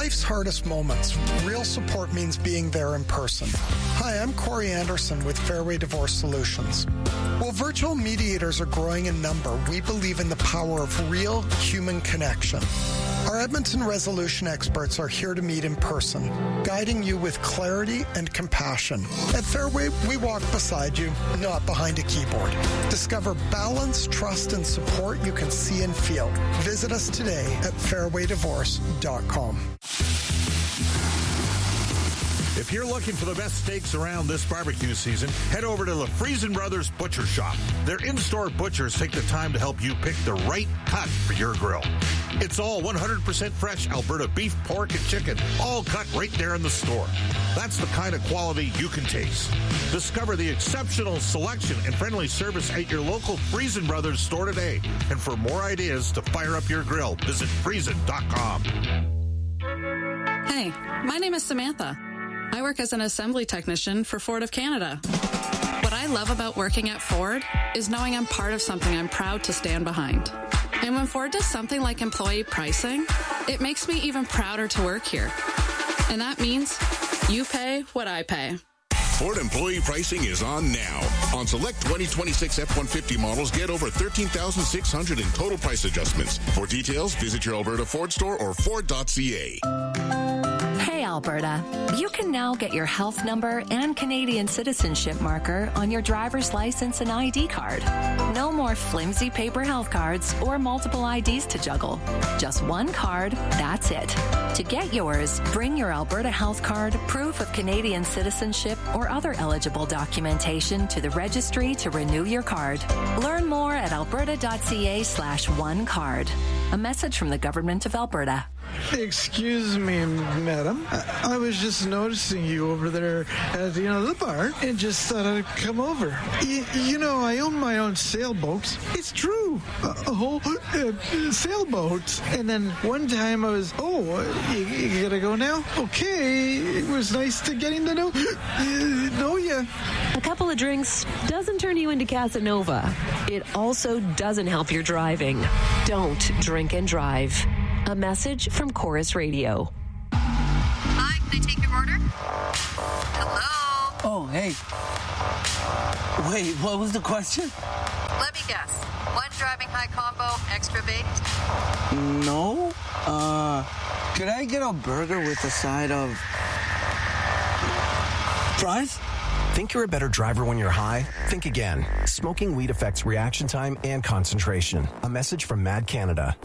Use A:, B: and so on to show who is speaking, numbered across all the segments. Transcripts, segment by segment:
A: life's hardest moments, real support means being there in person. Hi, I'm Corey Anderson with Fairway Divorce Solutions. While virtual mediators are growing in number, we believe in the power of real human connection. Our Edmonton resolution experts are here to meet in person, guiding you with clarity and compassion. At Fairway, we walk beside you, not behind a keyboard. Discover balance, trust, and support you can see and feel. Visit us today at fairwaydivorce.com.
B: If you're looking for the best steaks around this barbecue season, head over to the Friesen Brothers Butcher Shop. Their in-store butchers take the time to help you pick the right cut for your grill. It's all 100% fresh Alberta beef, pork, and chicken, all cut right there in the store. That's the kind of quality you can taste. Discover the exceptional selection and friendly service at your local Friesen Brothers store today. And for more ideas to fire up your grill, visit Friesen.com.
C: Hey, my name is Samantha. I work as an assembly technician for Ford of Canada. What I love about working at Ford is knowing I'm part of something I'm proud to stand behind. And when Ford does something like employee pricing, it makes me even prouder to work here. And that means you pay what I pay.
D: Ford employee pricing is on now. On select 2026 F-150 models, get over $13,600 in total price adjustments. For details, visit your Alberta Ford store or Ford.ca.
E: Hey, Alberta, you can now get your health number and Canadian citizenship marker on your driver's license and ID card. No more flimsy paper health cards or multiple IDs to juggle. Just one card, that's it. To get yours, bring your Alberta health card, proof of Canadian citizenship, or other eligible documentation to the registry to renew your card. Learn more at alberta.ca/onecard. A message from the Government of Alberta.
F: Excuse me, madam. I was just noticing you over there at the bar and just thought I'd come over. I own my own sailboats. It's true. A whole sailboat. And then one time I was, you gotta go now? Okay. It was nice to getting to know you.
G: A couple of drinks doesn't turn you into Casanova. It also doesn't help your driving. Don't drink and drive. A message from Chorus Radio.
H: Hi, can I take your order? Hello?
I: Oh, hey. Wait, what was the question?
H: Let me guess. One driving high combo, extra baked?
I: No. Could I get a burger with a side of fries?
J: Think you're a better driver when you're high? Think again. Smoking weed affects reaction time and concentration. A message from Mad Canada.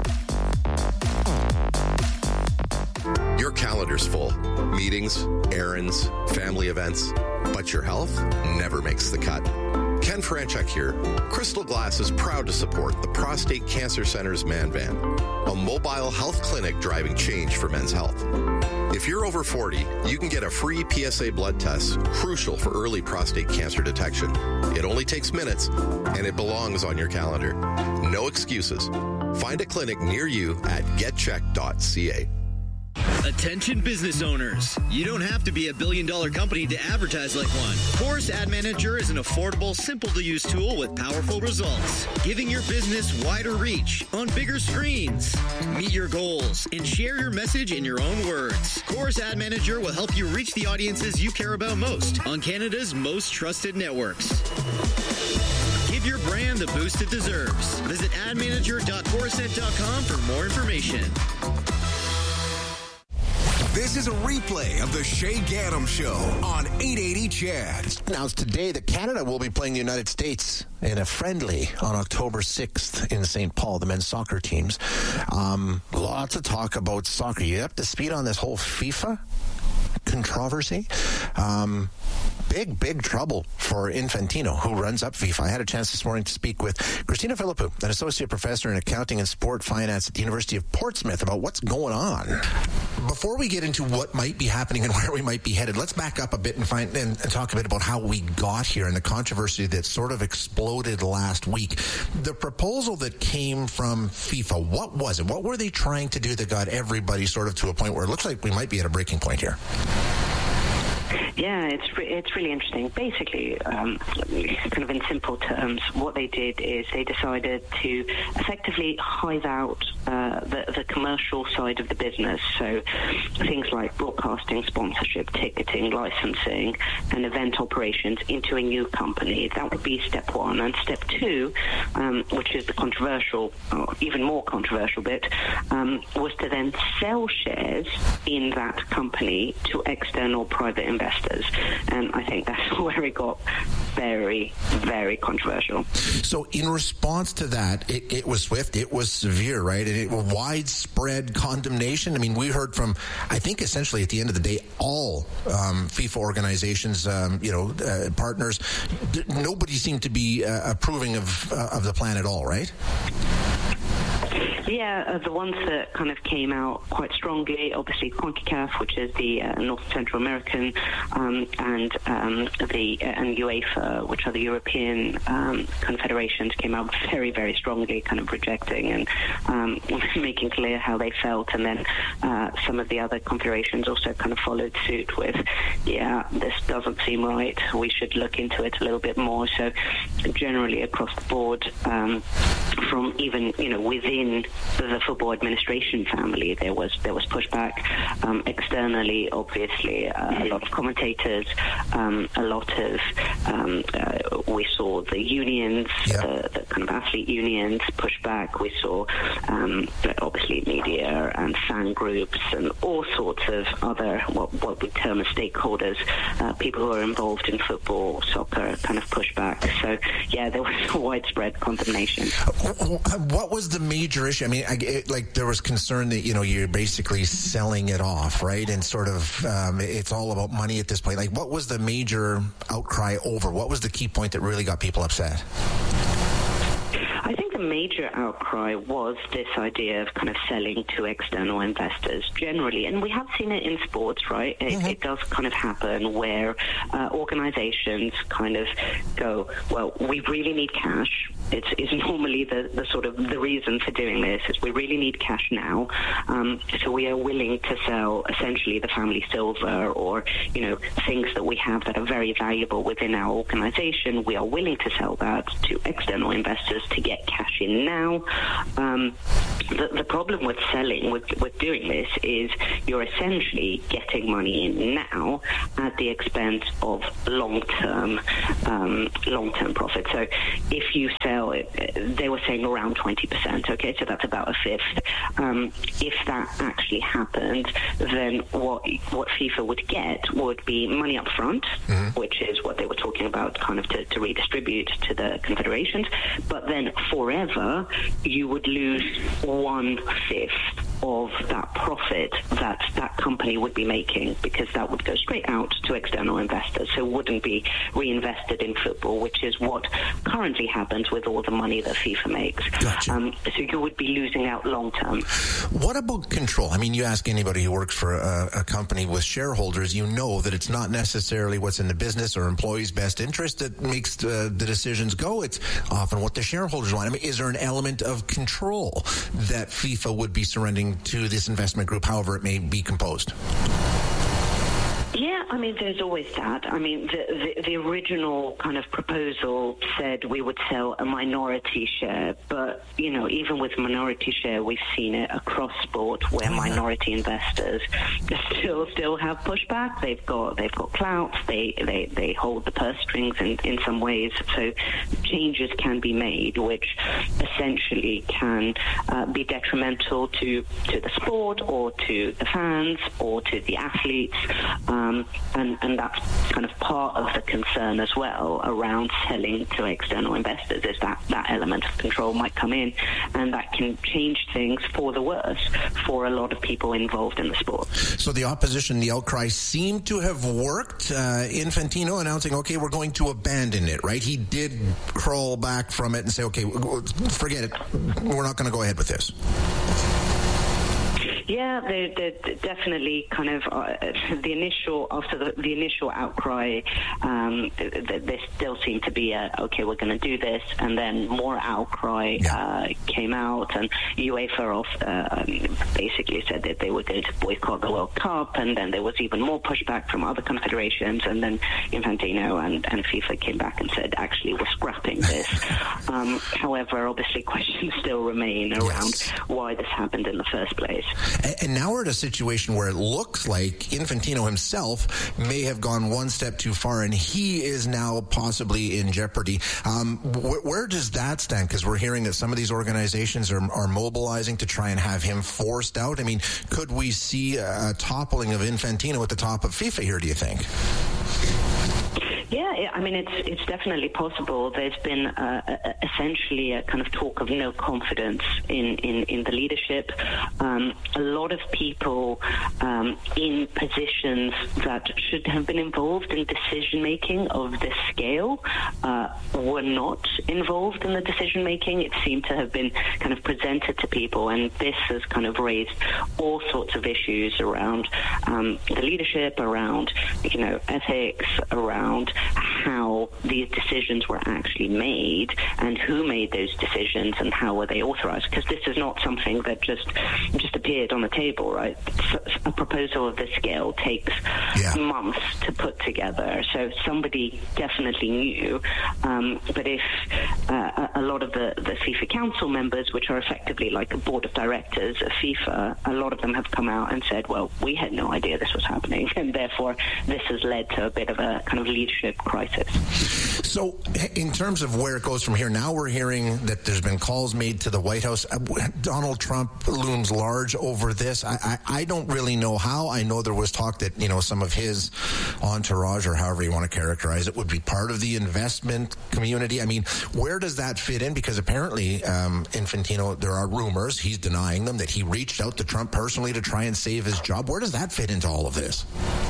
K: Your calendar's full. Meetings, errands, family events. But your health never makes the cut. Ken Franchuk here. Crystal Glass is proud to support the Prostate Cancer Center's Man Van, a mobile health clinic driving change for men's health. If you're over 40, you can get a free PSA blood test, crucial for early prostate cancer detection. It only takes minutes, and it belongs on your calendar. No excuses. Find a clinic near you at getcheck.ca.
L: Attention business owners. You don't have to be a billion-dollar company to advertise like one. Chorus Ad Manager is an affordable, simple-to-use tool with powerful results, giving your business wider reach on bigger screens. Meet your goals and share your message in your own words. Chorus Ad Manager will help you reach the audiences you care about most on Canada's most trusted networks. Give your brand the boost it deserves. Visit admanager.chorusnet.com for more information.
M: This is a replay of the Shay Gaddam Show on 880 CHED.
N: Announced today that Canada will be playing the United States in a friendly on October 6th in St. Paul, the men's soccer teams. Lots of talk about soccer. You up to speed on this whole FIFA controversy? Big trouble for Infantino, who runs up FIFA. I had a chance this morning to speak with Christina Philippou, an associate professor in accounting and sport finance at the University of Portsmouth, about what's going on. Before we get into what might be happening and where we might be headed, let's back up a bit and talk a bit about how we got here and the controversy that sort of exploded last week. The proposal that came from FIFA, what was it? What were they trying to do that got everybody sort of to a point where it looks like we might be at a breaking point here?
O: Yeah, it's really interesting. Basically, kind of in simple terms, what they did is they decided to effectively hive out the commercial side of the business. So things like broadcasting, sponsorship, ticketing, licensing, and event operations into a new company. That would be step one. And step two, which is the controversial, or even more controversial bit, was to then sell shares in that company to external private investors. And I think that's where it got very, very controversial.
N: So in response to that, it was swift, it was severe, right? And it was widespread condemnation. I mean, we heard from, I think essentially at the end of the day, all FIFA organizations, partners, nobody seemed to be approving of the plan at all, right?
O: Yeah, the ones that kind of came out quite strongly, obviously CONCACAF, which is the North Central American, and UEFA, which are the European confederations, came out very, very strongly, kind of rejecting and making clear how they felt. And then some of the other confederations also kind of followed suit with, this doesn't seem right. We should look into it a little bit more. So generally across the board, from even within the football administration family, there was pushback. Externally, obviously, a lot of commentators, a lot of we saw the unions, the kind of athlete unions push back. We saw obviously media and fan groups and all sorts of other what we term as stakeholders, people who are involved in football, soccer, kind of push back. So there was a widespread condemnation.
N: What was the major issue? I mean, there was concern that you're basically selling it off, right? And sort of it's all about money at this point. Like, what was the major outcry over? What was the key point that really got people upset?
O: I think the major outcry was this idea of kind of selling to external investors generally, and we have seen it in sports, right? It does kind of happen where organizations kind of go, well, we really need cash. It's normally the sort of the reason for doing this is we really need cash now, so we are willing to sell essentially the family silver or things that we have that are very valuable within our organization. We are willing to sell that to external investors to get cash in now. The problem with selling, with doing this, is you're essentially getting money in now at the expense of long-term profit. So if you sell it, they were saying around 20%, okay, so that's about a fifth. If that actually happened, then what FIFA would get would be money up front, which is what they were talking about, kind of to redistribute to the confederations, but then forever you would lose 1/5 of that profit that company would be making, because that would go straight out to external investors, so wouldn't be reinvested in football, which is what currently happens with all the money that FIFA makes.
N: Gotcha.
O: So you would be losing out long term.
N: What about control? I mean, you ask anybody who works for a company with shareholders, that it's not necessarily what's in the business or employees' best interest that makes the decisions go. It's often what the shareholders want. I mean, is there an element of control that FIFA would be surrendering to this investment group, however it may be composed?
O: Yeah, I mean, there's always that. I mean, the original kind of proposal said we would sell a minority share, but, even with minority share, we've seen it across sport where minority investors still have pushback. They've got clout. They hold the purse strings in some ways. So changes can be made, which essentially can be detrimental to the sport or to the fans or to the athletes. And that's kind of part of the concern as well around selling to external investors, is that element of control might come in, and that can change things for the worse for a lot of people involved in the sport.
N: So the opposition, the outcry seemed to have worked. Infantino announcing, okay, we're going to abandon it, right? He did crawl back from it and say, okay, forget it. We're not going to go ahead with this.
O: Yeah, they're definitely kind of the initial outcry. There still seemed to be okay, we're going to do this, and then more outcry came out, and UEFA basically said that they were going to boycott the World Cup, and then there was even more pushback from other confederations, and then Infantino and FIFA came back and said, actually, we're scrapping this. However, obviously, questions still remain around why this happened in the first place.
N: And now we're at a situation where it looks like Infantino himself may have gone one step too far, and he is now possibly in jeopardy. Where does that stand? Because we're hearing that some of these organizations are mobilizing to try and have him forced out. I mean, could we see a toppling of Infantino at the top of FIFA here, do you think?
O: Yeah, I mean, it's definitely possible. There's been essentially a kind of talk of no confidence in the leadership. A lot of people in positions that should have been involved in decision-making of this scale were not involved in the decision-making. It seemed to have been kind of presented to people, and this has kind of raised all sorts of issues around the leadership, around, ethics, around how these decisions were actually made and who made those decisions and how were they authorized, because this is not something that just appeared on the table, right? A proposal of this scale takes months to put together, so somebody definitely knew, but if a lot of the FIFA Council members, which are effectively like a board of directors of FIFA, a lot of them have come out and said, well, we had no idea this was happening, and therefore this has led to a bit of a kind of leadership crisis.
N: So in terms of where it goes from here, now we're hearing that there's been calls made to the White House. Donald Trump looms large over this. I don't really know how. I know there was talk that, some of his entourage, or however you want to characterize it, would be part of the investment community. I mean, where does that fit in? Because apparently Infantino, there are rumors, he's denying them, that he reached out to Trump personally to try and save his job. Where does that fit into all of this?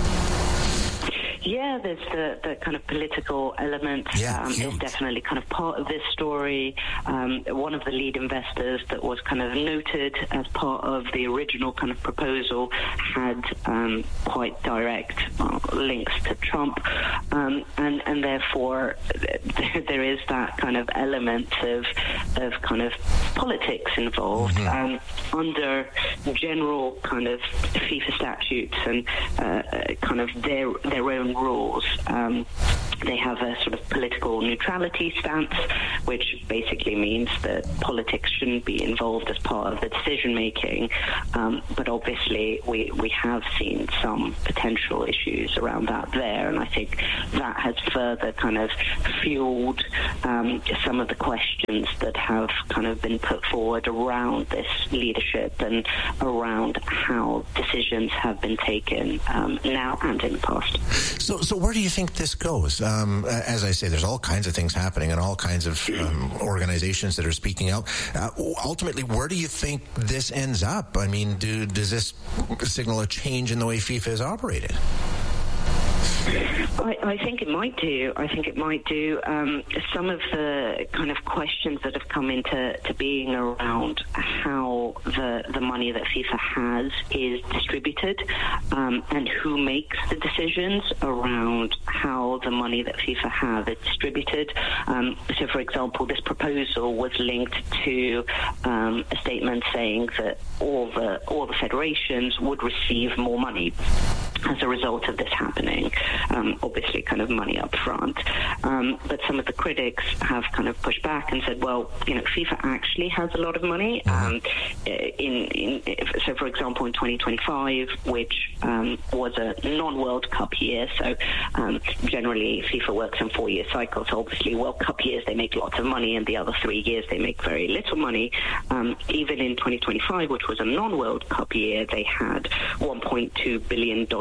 O: Yeah, there's the kind of political element. Is definitely kind of part of this story. One of the lead investors that was kind of noted as part of the original kind of proposal had quite direct links to Trump, and therefore there is that kind of element of kind of politics involved. Under general kind of FIFA statutes and kind of their own rules. They have a sort of political neutrality stance, which basically means that politics shouldn't be involved as part of the decision-making. But obviously, we have seen some potential issues around that there, and I think that has further kind of fueled some of the questions that have kind of been put forward around this leadership and around how decisions have been taken now and in the past.
N: So where do you think this goes? As I say, there's all kinds of things happening and all kinds of organizations that are speaking out. Ultimately, where do you think this ends up? I mean, does this signal a change in the way FIFA is operated?
O: I think it might do. Some of the kind of questions that have come into being around how the money that FIFA has is distributed, and who makes the decisions around how the money that FIFA have is distributed. So, for example, this proposal was linked to a statement saying that all the federations would receive more money as a result of this happening. Obviously kind of money up front. But some of the critics have kind of pushed back and said, well, FIFA actually has a lot of money. So, for example, in 2025, which was a non-World Cup year, so generally FIFA works in 4-year cycles. So obviously World Cup years, they make lots of money, and the other 3 years, they make very little money. Even in 2025, which was a non-World Cup year, they had $1.2 billion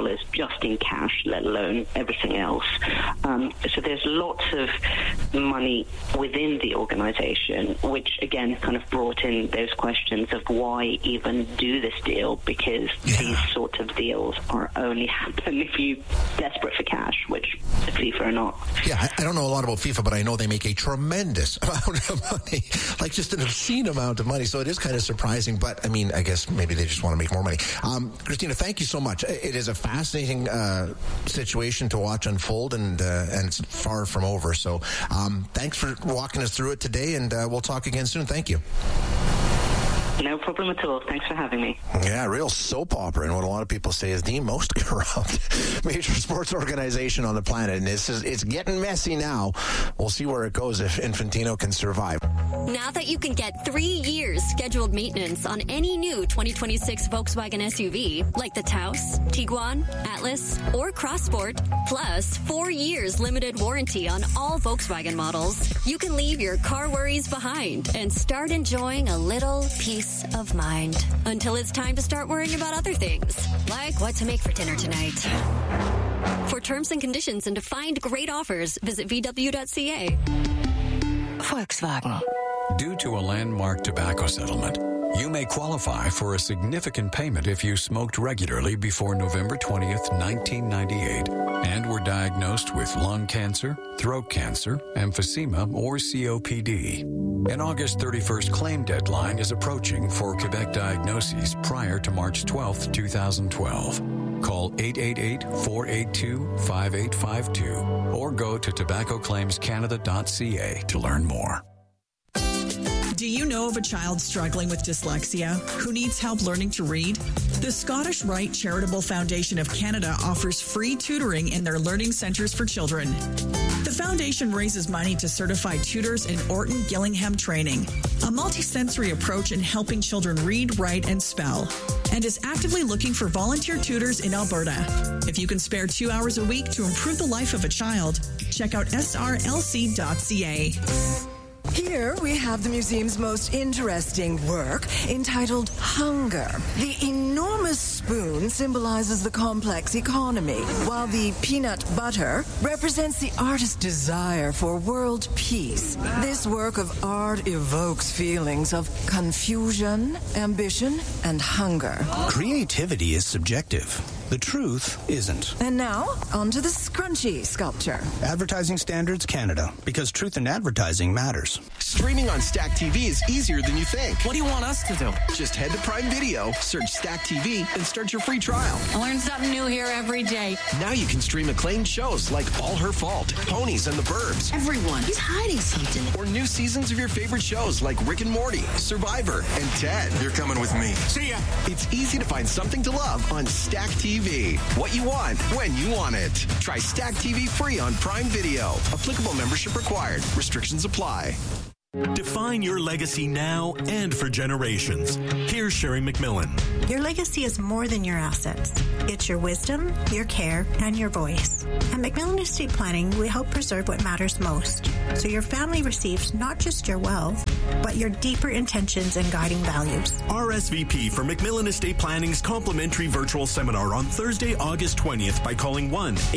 O: just in cash, let alone everything else. So there's lots of money within the organization, which again kind of brought in those questions of why even do this deal, because these sorts of deals are only happen if you're desperate for cash, which FIFA are not.
N: Yeah, I don't know a lot about FIFA, but I know they make a tremendous amount of money, like just an obscene amount of money. So it is kind of surprising, but I mean, I guess maybe they just want to make more money. Christina, thank you so much. It is a fascinating situation to watch unfold, and it's far from over. So thanks for walking us through it today, and we'll talk again soon. Thank you.
O: No problem at all. Thanks for having me.
N: Yeah, real soap opera, and what a lot of people say is the most corrupt major sports organization on the planet. And it's getting messy now. We'll see where it goes if Infantino can survive.
P: Now that you can get 3 years scheduled maintenance on any new 2026 Volkswagen SUV, like the Taos, Tiguan, Atlas, or Crossport, plus 4 years limited warranty on all Volkswagen models, you can leave your car worries behind and start enjoying a little peace of mind until it's time to start worrying about other things, like what to make for dinner tonight. For terms and conditions and to find great offers, visit VW.ca.
Q: Volkswagen. Due to a landmark tobacco settlement, you may qualify for a significant payment if you smoked regularly before November 20th, 1998, and were diagnosed with lung cancer, throat cancer, emphysema, or COPD. An August 31st claim deadline is approaching for Quebec diagnoses prior to March 12th, 2012. Call 888-482-5852 or go to tobaccoclaimscanada.ca to learn more.
R: Do you know of a child struggling with dyslexia who needs help learning to read? The Scottish Rite Charitable Foundation of Canada offers free tutoring in their learning centres for children. The foundation raises money to certify tutors in Orton Gillingham training, a multi-sensory approach in helping children read, write, and spell, and is actively looking for volunteer tutors in Alberta. If you can spare 2 hours a week to improve the life of a child, check out srlc.ca.
S: Here we have the museum's most interesting work, entitled Hunger. The enormous spoon symbolizes the complex economy, while the peanut butter represents the artist's desire for world peace. This work of art evokes feelings of confusion, ambition, and hunger.
T: Creativity is subjective. The truth isn't.
S: And now, onto the scrunchy sculpture.
T: Advertising Standards Canada, because truth in advertising matters.
J: Streaming on Stack TV is easier than you think.
U: What do you want us to do?
J: Just head to Prime Video, search Stack TV, and start your free trial.
U: I learn something new here every day.
J: Now you can stream acclaimed shows like All Her Fault, Ponies, and the Burbs.
U: Everyone, he's hiding something.
J: Or new seasons of your favorite shows like Rick and Morty, Survivor, and Ted.
M: You're coming with me.
J: See ya. It's easy to find something to love on Stack TV. What you want, when you want it. Try Stack TV free on Prime Video. Applicable membership required. Restrictions apply.
V: Define your legacy now and for generations. Here's Sherry McMillan.
W: Your legacy is more than your assets. It's your wisdom, your care, and your voice. At McMillan Estate Planning, we help preserve what matters most, so your family receives not just your wealth, but your deeper intentions and guiding values.
V: RSVP for McMillan Estate Planning's complimentary virtual seminar on Thursday, August 20th by calling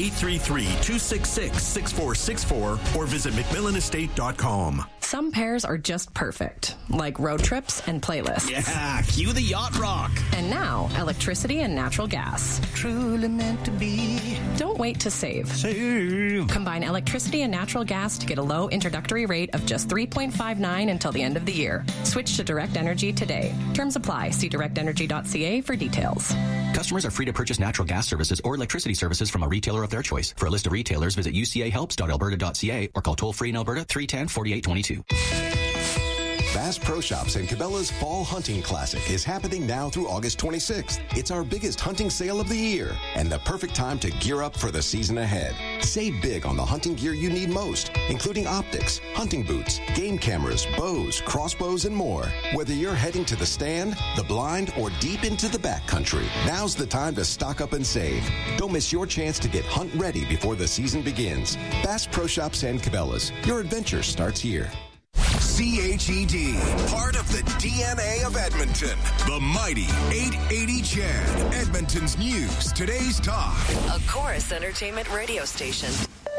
V: 1-833-266-6464 or visit McMillanestate.com.
X: Some pairs are just perfect, like road trips and playlists.
T: Yeah, cue the yacht rock.
X: And now, electricity and natural gas.
T: Truly meant to be.
X: Don't wait to save. Combine electricity and natural gas to get a low introductory rate of just $3.59 until the end of the year. Switch to Direct Energy today. Terms apply. See directenergy.ca for details.
Y: Customers are free to purchase natural gas services or electricity services from a retailer of their choice. For a list of retailers, visit ucahelps.alberta.ca or call toll-free in Alberta 310-4822.
Z: Bass Pro Shops and Cabela's Fall Hunting Classic is happening now through August 26th. It's our biggest hunting sale of the year and the perfect time to gear up for the season ahead. Save big on the hunting gear you need most, including optics, hunting boots, game cameras, bows, crossbows, and more. Whether you're heading to the stand, the blind, or deep into the backcountry, now's the time to stock up and save. Don't miss your chance to get hunt ready before the season begins. Bass Pro Shops and Cabela's. Your adventure starts here.
M: CHED, part of the DNA of Edmonton. The mighty 880 CHED, Edmonton's news, today's talk.
G: A Chorus Entertainment radio station.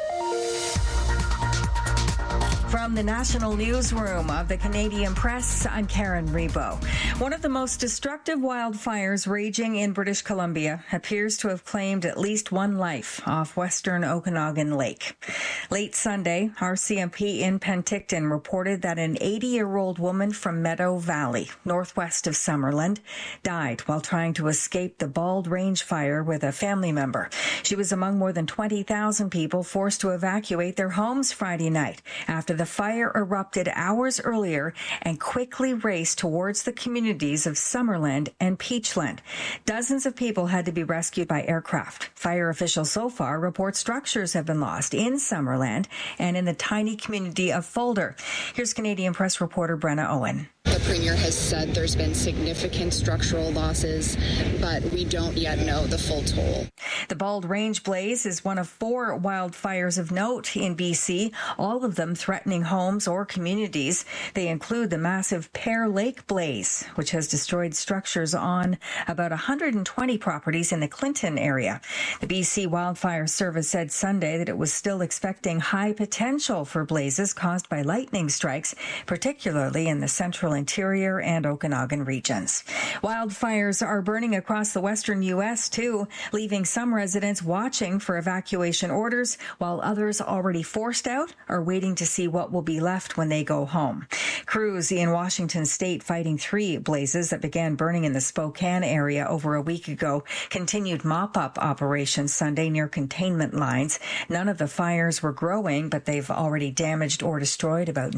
A: From the National Newsroom of the Canadian Press, I'm Karen Rebo. One of the most destructive wildfires raging in British Columbia appears to have claimed at least one life off western Okanagan Lake. Late Sunday, RCMP in Penticton reported that an 80-year-old woman from Meadow Valley, northwest of Summerland, died while trying to escape the Bald Range fire with a family member. She was among more than 20,000 people forced to evacuate their homes Friday night after the fire erupted hours earlier and quickly raced towards the communities of Summerland and Peachland. Dozens of people had to be rescued by aircraft. Fire officials so far report structures have been lost in Summerland and in the tiny community of Fulder. Here's Canadian Press reporter Brenna Owen.
B: The Premier has said there's been significant structural losses, but we don't yet know the full toll.
A: The Bald Range blaze is one of 4 wildfires of note in BC, all of them threatening homes or communities. They include the massive Pear Lake blaze, which has destroyed structures on about 120 properties in the Clinton area. The BC Wildfire Service said Sunday that it was still expecting high potential for blazes caused by lightning strikes, particularly in the central interior and Okanagan regions. Wildfires are burning across the western U.S. too, leaving some residents watching for evacuation orders, while others already forced out are waiting to see what will be left when they go home. Crews in Washington state fighting 3 blazes that began burning in the Spokane area over a week ago continued mop-up operations Sunday near containment lines. None of the fires were growing, but they've already damaged or destroyed about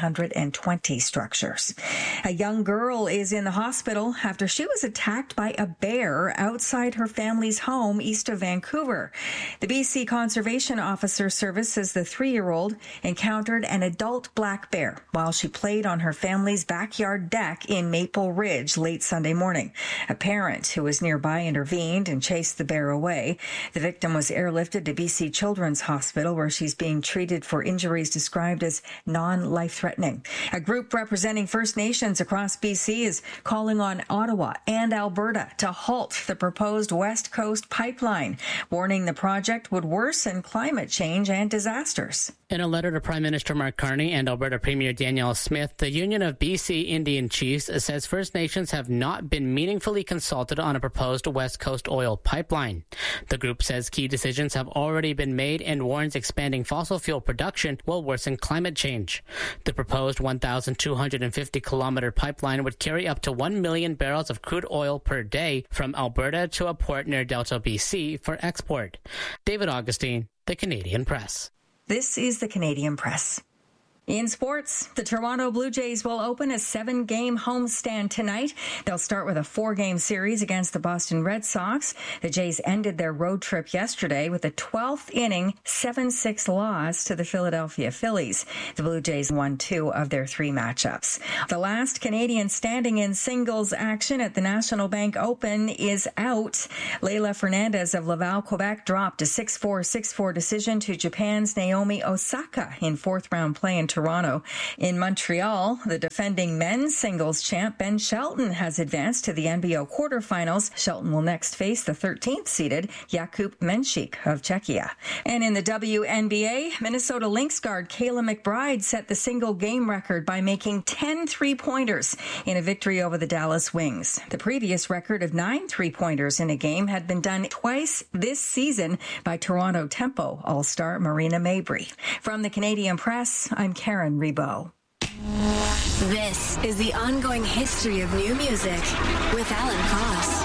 A: 920 structures. A young girl is in the hospital after she was attacked by a bear outside her family's home east of Vancouver. The BC Conservation Officer Service says the 3-year-old encountered an adult black bear while she played on her family's backyard deck in Maple Ridge late Sunday morning. A parent who was nearby intervened and chased the bear away. The victim was airlifted to BC Children's Hospital, where she's being treated for injuries described as non-life-threatening. A group representing First Nations across BC is calling on Ottawa and Alberta to halt the proposed West Coast pipeline, warning the project would worsen climate change and disasters.
C: In a letter to Prime Minister Mark Carney and Alberta Premier Danielle Smith, the Union of BC Indian Chiefs says First Nations have not been meaningfully consulted on a proposed West Coast oil pipeline. The group says key decisions have already been made and warns expanding fossil fuel production will worsen climate change. The proposed 1,250-kilometer pipeline would carry up to 1 million barrels of crude oil per day from Alberta to a port near Delta, BC for export. David Augustine, The Canadian Press.
A: This is The Canadian Press. In sports, the Toronto Blue Jays will open a 7-game homestand tonight. They'll start with a 4-game series against the Boston Red Sox. The Jays ended their road trip yesterday with a 12th inning 7-6 loss to the Philadelphia Phillies. The Blue Jays won 2 of their 3 matchups. The last Canadian standing in singles action at the National Bank Open is out. Leylah Fernandez of Laval, Quebec dropped a 6-4, 6-4 decision to Japan's Naomi Osaka in 4th-round play in Toronto. In Montreal, the defending men's singles champ Ben Shelton has advanced to the NBO quarterfinals. Shelton will next face the 13th-seeded Jakub Menchik of Czechia. And in the WNBA, Minnesota Lynx guard Kayla McBride set the single-game record by making 10 three-pointers in a victory over the Dallas Wings. The previous record of 9 three-pointers in a game had been done twice this season by Toronto Tempo All-Star Marina Mabry. From the Canadian Press, I'm Karen Rebo.
D: This is the ongoing history of new music with Alan Cross.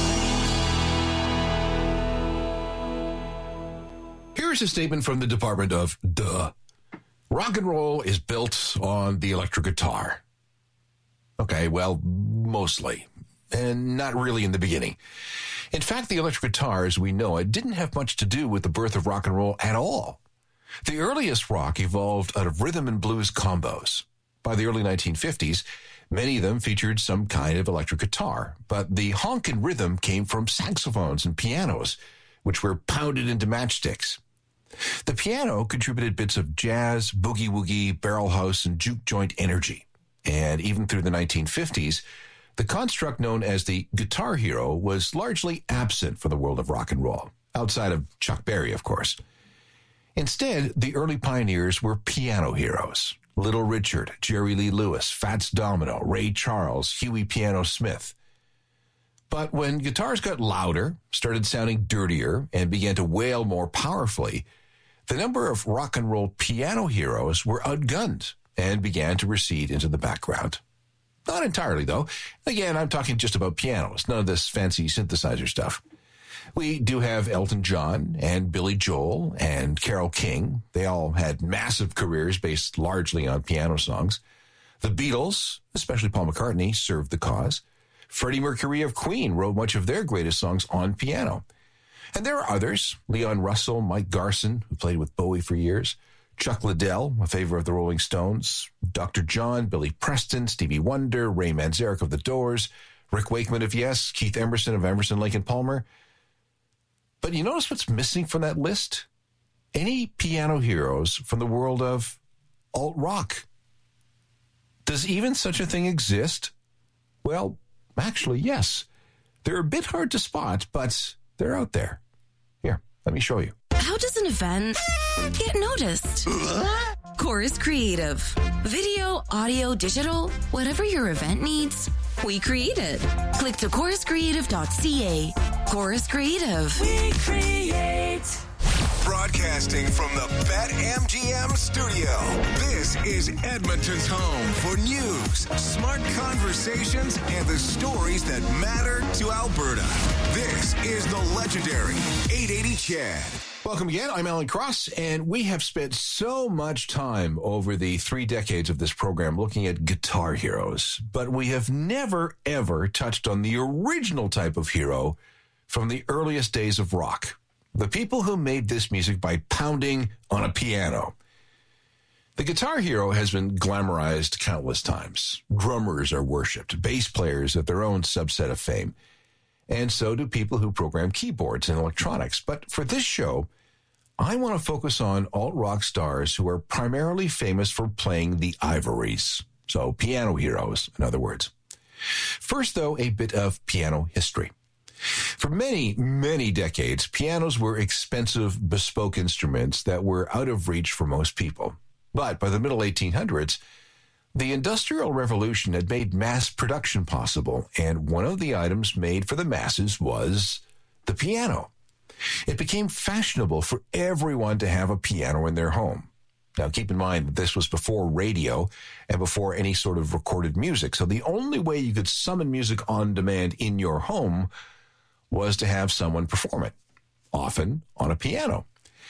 E: Here's a statement from the Department of Duh. Rock and roll is built on the electric guitar. Okay, well, mostly. And not really in the beginning. In fact, the electric guitar, as we know it, didn't have much to do with the birth of rock and roll at all. The earliest rock evolved out of rhythm and blues combos. By the early 1950s, many of them featured some kind of electric guitar, but the honkin' rhythm came from saxophones and pianos, which were pounded into matchsticks. The piano contributed bits of jazz, boogie-woogie, barrel house, and juke joint energy. And even through the 1950s, the construct known as the guitar hero was largely absent from the world of rock and roll, outside of Chuck Berry, of course. Instead, the early pioneers were piano heroes. Little Richard, Jerry Lee Lewis, Fats Domino, Ray Charles, Huey Piano Smith. But when guitars got louder, started sounding dirtier, and began to wail more powerfully, the number of rock and roll piano heroes were outgunned and began to recede into the background. Not entirely, though. Again, I'm talking just about pianos, none of this fancy synthesizer stuff. We do have Elton John and Billy Joel and Carole King. They all had massive careers based largely on piano songs. The Beatles, especially Paul McCartney, served the cause. Freddie Mercury of Queen wrote much of their greatest songs on piano. And there are others, Leon Russell, Mike Garson, who played with Bowie for years, Chuck Liddell, a favorite of the Rolling Stones, Dr. John, Billy Preston, Stevie Wonder, Ray Manzarek of The Doors, Rick Wakeman of Yes, Keith Emerson of Emerson, Lake and Palmer. But you notice what's missing from that list? Any piano heroes from the world of alt-rock. Does even such a thing exist? Well, actually, yes. They're a bit hard to spot, but they're out there. Here, let me show you.
F: How does an event get noticed? Chorus Creative. Video, audio, digital, whatever your event needs, we create it. Click to choruscreative.ca. Chorus Creative.
M: We create. Broadcasting from the BetMGM studio, this is Edmonton's home for news, smart conversations, and the stories that matter to Alberta. This is the legendary 880 Chad.
E: Welcome again. I'm Alan Cross, and we have spent so much time over the 3 decades of this program looking at guitar heroes, but we have never, ever touched on the original type of hero from the earliest days of rock. The people who made this music by pounding on a piano. The guitar hero has been glamorized countless times. Drummers are worshipped, bass players have their own subset of fame, and so do people who program keyboards and electronics. But for this show, I want to focus on alt-rock stars who are primarily famous for playing the ivories. So piano heroes, in other words. First, though, a bit of piano history. For many, many decades, pianos were expensive, bespoke instruments that were out of reach for most people. But by the middle 1800s, the Industrial Revolution had made mass production possible, and one of the items made for the masses was the piano. It became fashionable for everyone to have a piano in their home. Now, keep in mind that this was before radio and before any sort of recorded music, so the only way you could summon music on demand in your home was to have someone perform it, often on a piano.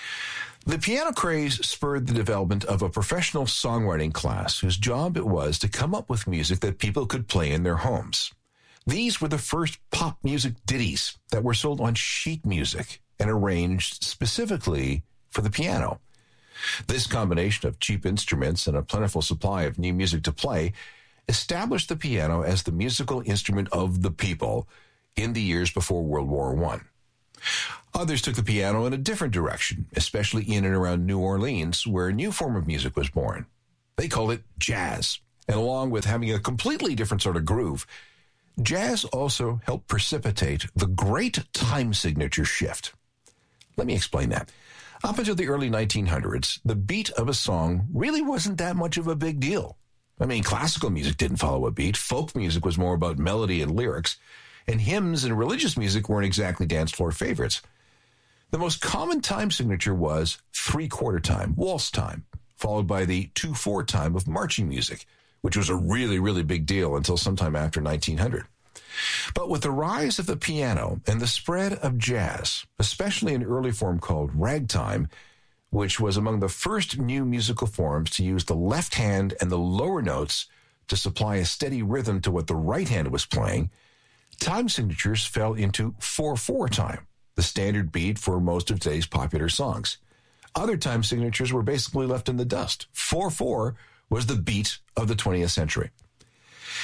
E: The piano craze spurred the development of a professional songwriting class whose job it was to come up with music that people could play in their homes. These were the first pop music ditties that were sold on sheet music and arranged specifically for the piano. This combination of cheap instruments and a plentiful supply of new music to play established the piano as the musical instrument of the people in the years before World War I. Others took the piano in a different direction, especially in and around New Orleans, where a new form of music was born. They called it jazz, and along with having a completely different sort of groove, jazz also helped precipitate the great time signature shift. Let me explain that. Up until the early 1900s, the beat of a song really wasn't that much of a big deal. I mean, classical music didn't follow a beat. Folk music was more about melody and lyrics. And hymns and religious music weren't exactly dance floor favorites. The most common time signature was 3/4 time, waltz time, followed by the 2/4 time of marching music, which was a really, really big deal until sometime after 1900. But with the rise of the piano and the spread of jazz, especially an early form called ragtime, which was among the first new musical forms to use the left hand and the lower notes to supply a steady rhythm to what the right hand was playing, time signatures fell into 4/4 time, the standard beat for most of today's popular songs. Other time signatures were basically left in the dust. 4/4 was the beat of the 20th century.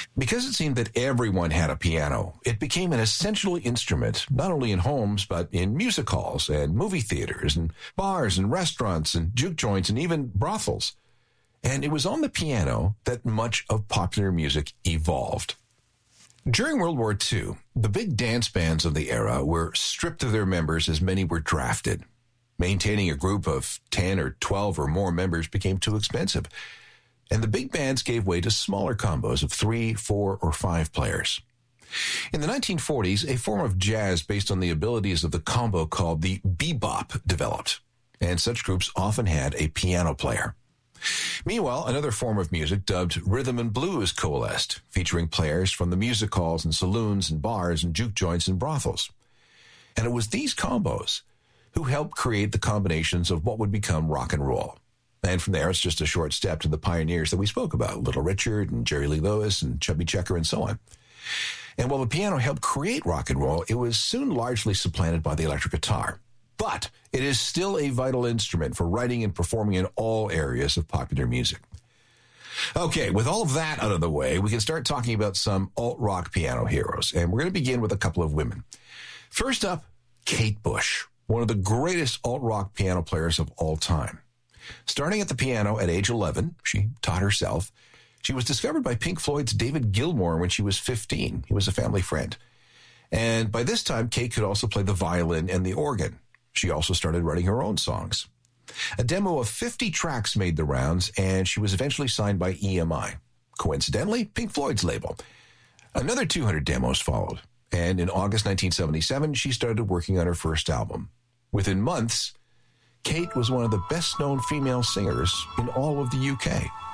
E: Because it seemed that everyone had a piano, it became an essential instrument, not only in homes, but in music halls and movie theaters and bars and restaurants and juke joints and even brothels. And it was on the piano that much of popular music evolved. During World War II, the big dance bands of the era were stripped of their members as many were drafted. Maintaining a group of 10 or 12 or more members became too expensive, and the big bands gave way to smaller combos of 3, 4, or 5 players. In the 1940s, a form of jazz based on the abilities of the combo called the bebop developed, and such groups often had a piano player. Meanwhile, another form of music dubbed rhythm and blues coalesced, featuring players from the music halls and saloons and bars and juke joints and brothels. And it was these combos who helped create the combinations of what would become rock and roll. And from there, it's just a short step to the pioneers that we spoke about, Little Richard and Jerry Lee Lewis and Chubby Checker and so on. And while the piano helped create rock and roll, it was soon largely supplanted by the electric guitar. But it is still a vital instrument for writing and performing in all areas of popular music. Okay, with all of that out of the way, we can start talking about some alt-rock piano heroes. And we're going to begin with a couple of women. First up, Kate Bush, one of the greatest alt-rock piano players of all time. Starting at the piano at age 11, she taught herself. She was discovered by Pink Floyd's David Gilmour when she was 15. He was a family friend. And by this time, Kate could also play the violin and the organ. She also started writing her own songs. A demo of 50 tracks made the rounds, and she was eventually signed by EMI. Coincidentally, Pink Floyd's label. Another 200 demos followed. And in August 1977, she started working on her first album. Within months, Kate was one of the best-known female singers in all of the UK.